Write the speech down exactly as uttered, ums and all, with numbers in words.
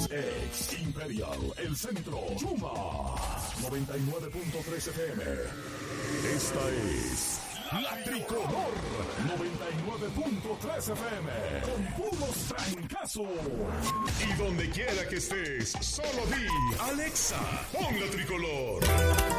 Ex Imperial, El Centro, Chuma, noventa y nueve punto tres F M. Esta es La Tricolor, noventa y nueve punto tres F M, con puros trancazos. Y donde quiera que estés, solo di, Alexa, pon La Tricolor.